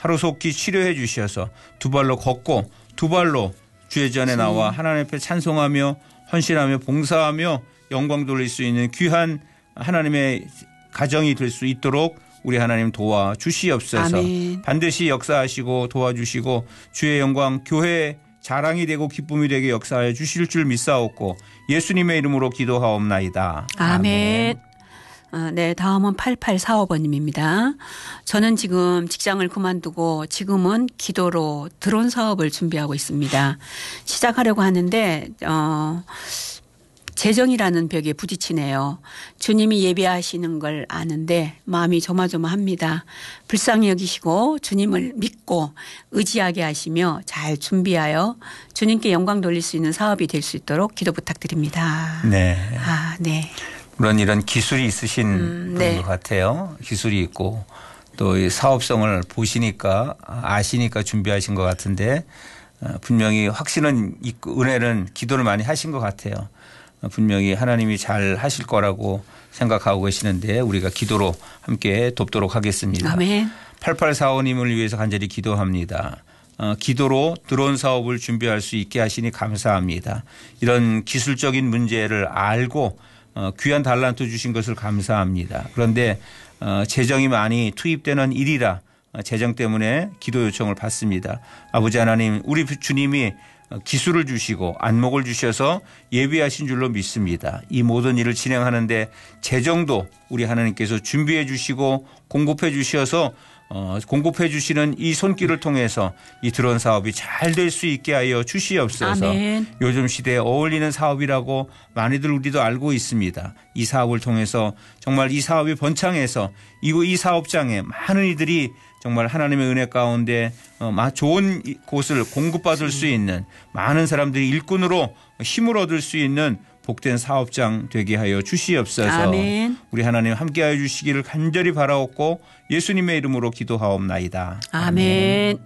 하루속히 치료해 주셔서 두 발로 걷고 두 발로 주의 전에 나와 하나님 앞에 찬송하며 헌신하며 봉사하며 영광 돌릴 수 있는 귀한 하나님의 가정이 될 수 있도록 우리 하나님 도와주시옵소서. 아멘. 반드시 역사하시고 도와주시고 주의 영광 교회의 자랑이 되고 기쁨이 되게 역사하여 주실 줄 믿사옵고 예수님의 이름으로 기도하옵나이다. 아멘. 네, 다음은 8845번님입니다. 저는 지금 직장을 그만두고 지금은 기도로 드론 사업을 준비하고 있습니다. 시작하려고 하는데 재정이라는 벽에 부딪히네요. 주님이 예배하시는 걸 아는데 마음이 조마조마합니다. 불쌍히 여기시고 주님을 믿고 의지하게 하시며 잘 준비하여 주님께 영광 돌릴 수 있는 사업이 될 수 있도록 기도 부탁드립니다. 네. 네. 물론 이런 기술이 있으신 분인 것 같아요. 기술이 있고 또 이 사업성을 보시니까 아시니까 준비하신 것 같은데 분명히 확신은 있고 은혜는 기도를 많이 하신 것 같아요. 분명히 하나님이 잘 하실 거라고 생각하고 계시는데 우리가 기도로 함께 돕도록 하겠습니다. 아멘. 8845님을 위해서 간절히 기도합니다. 기도로 드론 사업을 준비할 수 있게 하시니 감사합니다. 이런 기술적인 문제를 알고 귀한 달란트 주신 것을 감사합니다. 그런데 재정이 많이 투입되는 일이라 재정 때문에 기도 요청을 받습니다. 아버지 하나님 우리 주님이 기술을 주시고 안목을 주셔서 예비하신 줄로 믿습니다. 이 모든 일을 진행하는데 재정도 우리 하나님께서 준비해 주시고 공급해 주셔서 공급해 주시는 이 손길을 통해서 이 드론 사업이 잘 될 수 있게 하여 주시옵소서. 아멘. 요즘 시대에 어울리는 사업이라고 많이들 우리도 알고 있습니다. 이 사업을 통해서 정말 이 사업이 번창해서 이 사업장에 많은 이들이 정말 하나님의 은혜 가운데 좋은 곳을 공급받을 수 있는 많은 사람들이 일꾼으로 힘을 얻을 수 있는 복된 사업장 되게 하여 주시옵소서. 아멘. 우리 하나님 함께하여 주시기를 간절히 바라옵고 예수님의 이름으로 기도하옵나이다. 아멘.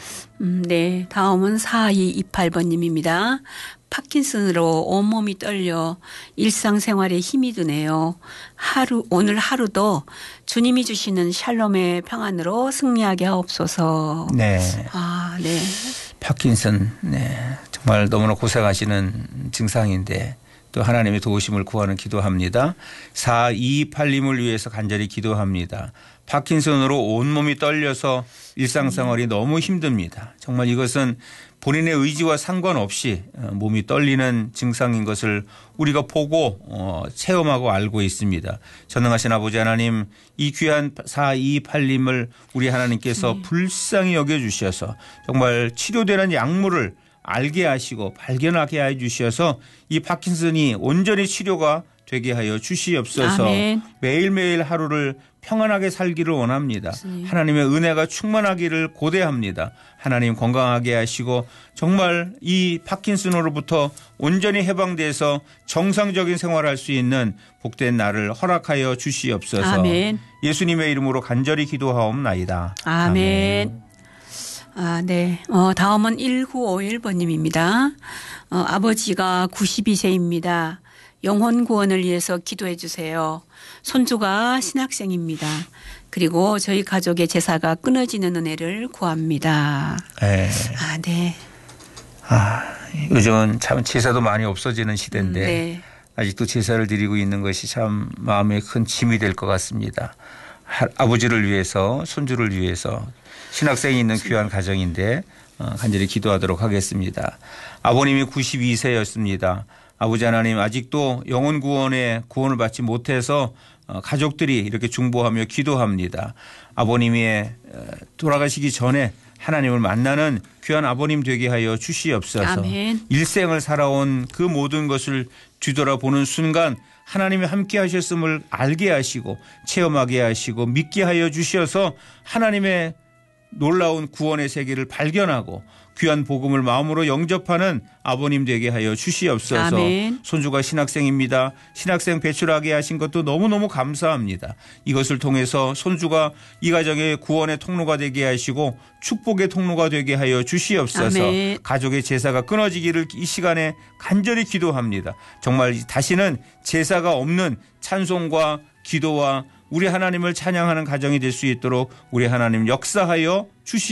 네, 다음은 4228번님입니다. 파킨슨으로 온몸이 떨려 일상생활에 힘이 드네요. 오늘 하루도 주님이 주시는 샬롬의 평안으로 승리하게 하옵소서. 네. 네. 파킨슨, 네. 정말 너무나 고생하시는 증상인데 또 하나님의 도우심을 구하는 기도합니다. 4228님을 위해서 간절히 기도합니다. 파킨슨으로 온몸이 떨려서 일상생활이 너무 힘듭니다. 정말 이것은 본인의 의지와 상관없이 몸이 떨리는 증상인 것을 우리가 보고 체험하고 알고 있습니다. 전능하신 아버지 하나님 이 귀한 4228님을 우리 하나님께서 불쌍히 여겨주셔서 정말 치료되는 약물을 알게 하시고 발견하게 해 주셔서 이 파킨슨이 온전히 치료가 되게 하여 주시옵소서. 아멘. 매일매일 하루를 평안하게 살기를 원합니다. 하나님의 은혜가 충만하기를 고대합니다. 하나님 건강하게 하시고 정말 이 파킨슨으로부터 온전히 해방돼서 정상적인 생활할 수 있는 복된 날을 허락하여 주시옵소서. 아멘. 예수님의 이름으로 간절히 기도하옵나이다. 아멘. 네. 다음은 1951번님입니다. 아버지가 92세입니다. 영혼 구원을 위해서 기도해 주세요. 손주가 신학생입니다. 그리고 저희 가족의 제사가 끊어지는 은혜를 구합니다. 네. 네. 요즘은 참 제사도 많이 없어지는 시대인데 네. 아직도 제사를 드리고 있는 것이 참 마음에 큰 짐이 될 것 같습니다. 아버지를 위해서 손주를 위해서 신학생이 있는 귀한 가정인데 간절히 기도하도록 하겠습니다. 아버님이 92세였습니다. 아버지 하나님 아직도 영혼 구원의 구원을 받지 못해서 가족들이 이렇게 중보하며 기도합니다. 아버님이 돌아가시기 전에 하나님을 만나는 귀한 아버님 되게 하여 주시옵소서. 아멘. 일생을 살아온 그 모든 것을 뒤돌아보는 순간 하나님이 함께 하셨음을 알게 하시고 체험하게 하시고 믿게 하여 주셔서 하나님의 놀라운 구원의 세계를 발견하고 귀한 복음을 마음으로 영접하는 아버님 되게 하여 주시옵소서. 아멘. 손주가 신학생입니다. 신학생 배출하게 하신 것도 너무너무 감사합니다. 이것을 통해서 손주가 이 가정의 구원의 통로가 되게 하시고 축복의 통로가 되게 하여 주시옵소서. 아멘. 가족의 제사가 끊어지기를 이 시간에 간절히 기도합니다. 정말 다시는 제사가 없는 찬송과 기도와 우리 하나님을 찬양하는 가정이 될 수 있도록 우리 하나님 역사하여 주시옵소서.